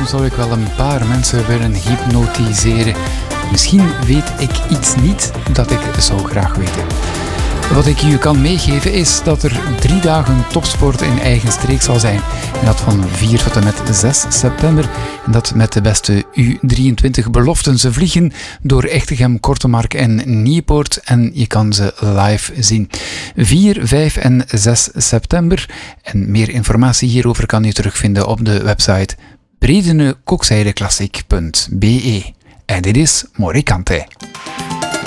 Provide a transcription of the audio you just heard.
zou ik wel een paar mensen willen hypnotiseren. Misschien weet ik iets niet dat ik zou graag weten. Wat ik je kan meegeven is dat er 3 dagen topsport in eigen streek zal zijn. En dat van 4 tot en met 6 september. En dat met de beste U23 beloften. Ze vliegen door Echtegem, Kortemark en Nieuwpoort. En je kan ze live zien. 4, 5 en 6 september. En meer informatie hierover kan je terugvinden op de website bredenekoksijdeklassiek.be. En dit is Morikante.